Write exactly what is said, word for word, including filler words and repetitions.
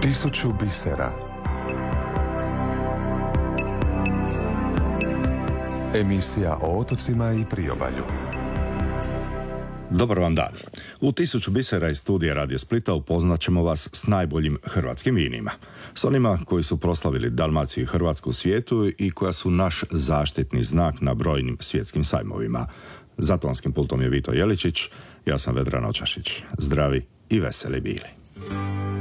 Tisuću bisera. Emisija o otocima i priobalju. Dobar vam dan. U Tisuću bisera iz studija Radio Splita upoznat ćemo vas s najboljim hrvatskim vinima. S onima koji su proslavili Dalmaciju i Hrvatsku u svijetu i koja su naš zaštitni znak na brojnim svjetskim sajmovima. Za tonskim pultom je Vito Jeličić, ja sam Vedran Očašić. Zdravi i veseli bili.